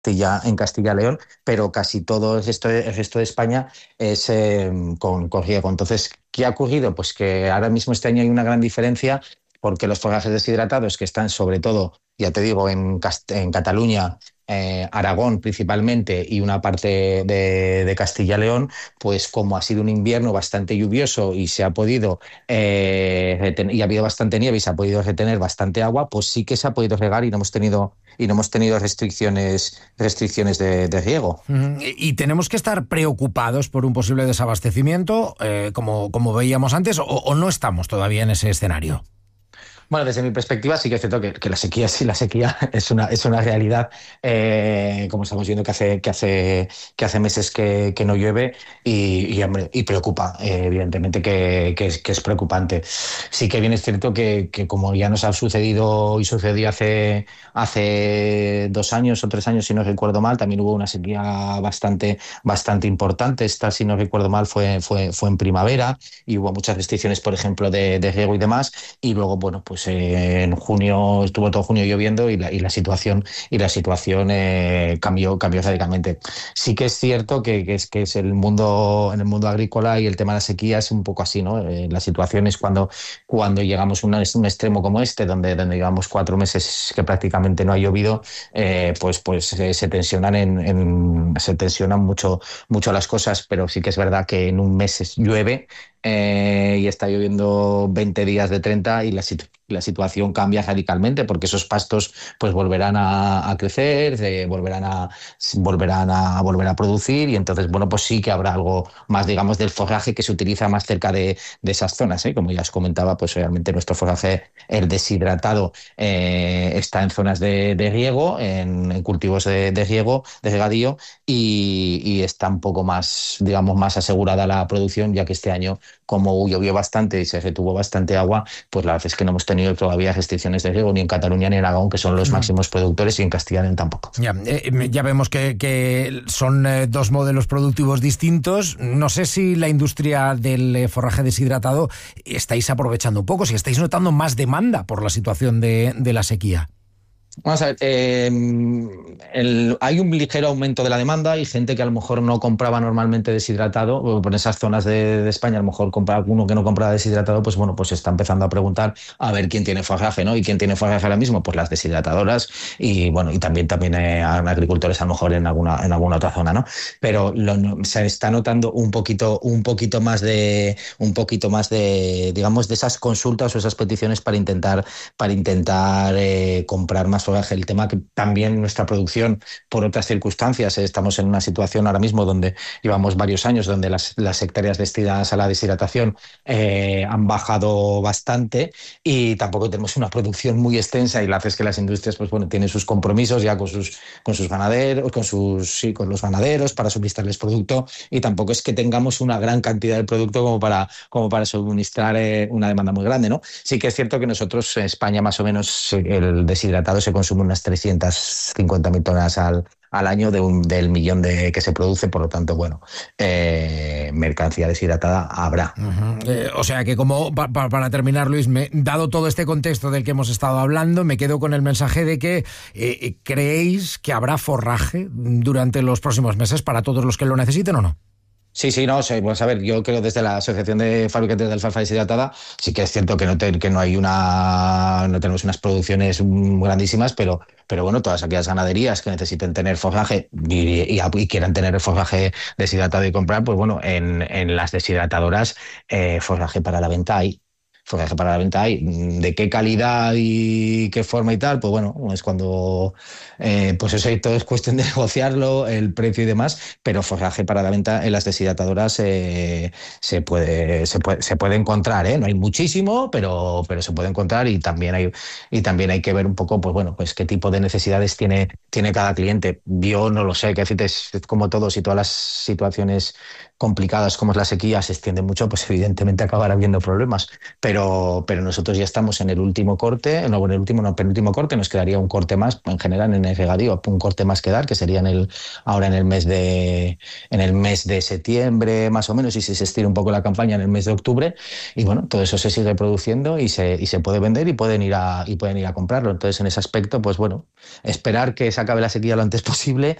en Castilla y León, pero casi todo el resto de España es con riego. Entonces, ¿qué ha ocurrido? Pues que ahora mismo este año hay una gran diferencia porque los forrajes deshidratados que están sobre todo, ya te digo, en Cataluña, Aragón principalmente y una parte de Castilla y León, pues como ha sido un invierno bastante lluvioso y se ha podido y ha habido bastante nieve y se ha podido retener bastante agua, pues sí que se ha podido regar y no hemos tenido restricciones de riego. Y tenemos que estar preocupados por un posible desabastecimiento, como veíamos antes, o no estamos todavía en ese escenario. Bueno, desde mi perspectiva sí que es cierto que la sequía, sí, la sequía es una realidad, como estamos viendo que hace meses que no llueve hombre, y preocupa, evidentemente que es preocupante. Sí que bien es cierto que como ya nos ha sucedido y sucedió hace 2 años o 3 años, si no recuerdo mal, también hubo una sequía bastante importante. Esta, si no recuerdo mal, fue en primavera y hubo muchas restricciones, por ejemplo, de riego y demás. Y luego, bueno, pues en junio estuvo todo junio lloviendo y la situación cambió radicalmente. Sí que es cierto que es en el mundo agrícola y el tema de la sequía es un poco así, ¿no? La situación es cuando llegamos a un extremo como este, donde llevamos 4 meses que prácticamente no ha llovido, se tensionan mucho las cosas, pero sí que es verdad que en un mes llueve y está lloviendo 20 días de 30 y la situación cambia radicalmente porque esos pastos pues volverán a crecer, volver a producir y entonces, bueno, pues sí que habrá algo más, digamos, del forraje que se utiliza más cerca de esas zonas, ¿eh? Como ya os comentaba, pues realmente nuestro forraje, el deshidratado, está en zonas de riego, en cultivos de riego, de regadío y está un poco más, digamos, más asegurada la producción, ya que este año, como llovió bastante y se retuvo bastante agua, pues la verdad es que no hemos tenido todavía restricciones de riego ni en Cataluña ni en Aragón, que son los máximos productores, y en Castilla y León tampoco. Ya vemos que son dos modelos productivos distintos. No sé si la industria del forraje deshidratado estáis aprovechando un poco, si estáis notando más demanda por la situación de la sequía. Vamos a ver, hay un ligero aumento de la demanda y gente que a lo mejor no compraba normalmente deshidratado, o por esas zonas de España a lo mejor compraba uno que no compraba deshidratado, pues bueno, pues está empezando a preguntar a ver quién tiene forraje, ¿no? ¿Y quién tiene forraje ahora mismo? Pues las deshidratadoras y bueno, y también agricultores a lo mejor en alguna otra zona, ¿no? Pero se está notando un poquito más de, digamos, de esas consultas o esas peticiones para intentar comprar más forraje. El tema que también nuestra producción, por otras circunstancias, estamos en una situación ahora mismo donde llevamos varios años donde las hectáreas destinadas a la deshidratación han bajado bastante y tampoco tenemos una producción muy extensa y la hace es que las industrias, pues bueno, tienen sus compromisos ya con sus ganaderos, con los ganaderos para suministrarles producto y tampoco es que tengamos una gran cantidad de producto como para suministrar una demanda muy grande, ¿no? Sí que es cierto que nosotros, en España, más o menos el deshidratado se consume unas 350.000 toneladas al año del millón que se produce, por lo tanto, bueno, mercancía deshidratada habrá. O sea que para terminar, Luis, dado todo este contexto del que hemos estado hablando, me quedo con el mensaje de que ¿creéis que habrá forraje durante los próximos meses para todos los que lo necesiten o no? Sí, no, pues a ver, yo creo desde la Asociación de Fabricantes de Alfalfa Deshidratada sí que es cierto que no tenemos unas producciones grandísimas, pero bueno, todas aquellas ganaderías que necesiten tener forraje y quieran tener el forraje deshidratado y comprar, pues bueno, en las deshidratadoras forraje para la venta hay. Forraje para la venta hay. ¿De qué calidad y qué forma y tal? Pues bueno, es cuando pues eso, todo es cuestión de negociarlo, el precio y demás, pero forraje para la venta en las deshidratadoras se puede encontrar, ¿eh? No hay muchísimo, pero se puede encontrar y también hay que ver un poco, pues bueno, pues qué tipo de necesidades tiene cada cliente. Yo no lo sé, que decirte, es como todo, si todas las situaciones complicadas como es la sequía se extienden mucho, pues evidentemente acabará habiendo problemas, pero pero nosotros ya estamos en el último corte, no, en el último, no, penúltimo corte, nos quedaría un corte más, en general en el regadío, un corte más que dar, que sería ahora en el mes de septiembre, más o menos, y si se estira un poco la campaña en el mes de octubre, y bueno, todo eso se sigue produciendo y se puede vender y pueden ir a comprarlo. Entonces, en ese aspecto, pues bueno, esperar que se acabe la sequía lo antes posible